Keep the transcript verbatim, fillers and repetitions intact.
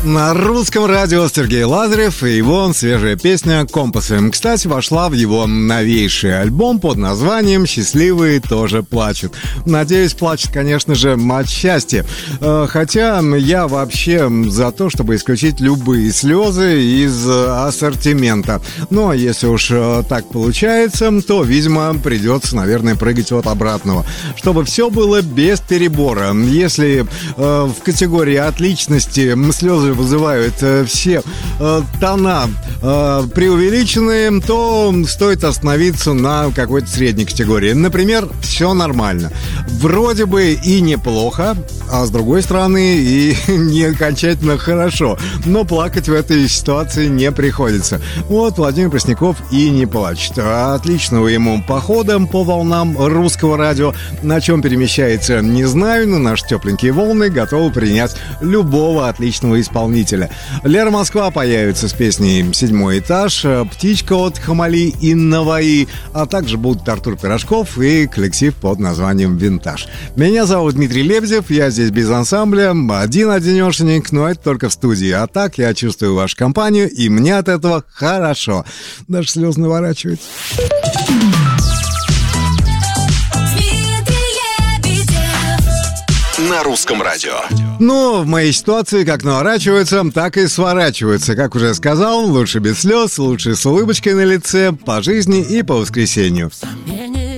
На русском радио Сергей Лазарев и его свежая песня «Компасы». Кстати, вошла в его новейший альбом под названием «Счастливые тоже плачут». Надеюсь, плачут, конечно же, от счастья. Хотя я вообще за то, чтобы исключить любые слезы из ассортимента. Но если уж так получается, то, видимо, придется, наверное, прыгать от обратного. Чтобы все было без перебора. Если в категории от личности слезы вызывают э, все э, тона э, преувеличенные, то стоит остановиться на какой-то средней категории. Например, все нормально. Вроде бы и неплохо, а с другой стороны и не окончательно хорошо. Но плакать в этой ситуации не приходится. Вот Владимир Пресняков и не плачет. Отличного ему похода по волнам русского радио. На чем перемещается, не знаю, но наши тепленькие волны готовы принять любого отличного исполнителя. Лера Москва появится с песней «Седьмой этаж», «Птичка» от Хамали и Наваи, а также будут Артур Пирожков и коллектив под названием «Винтаж». Меня зовут Дмитрий Лебедев, я здесь без ансамбля, один-одинешенек, но это только в студии. А так я чувствую вашу компанию, и мне от этого хорошо. Даже слезы наворачиваются. На русском радио. Ну, в моей ситуации как наворачиваются, так и сворачиваются. Как уже сказал, лучше без слез, лучше с улыбочкой на лице, по жизни и по воскресенью.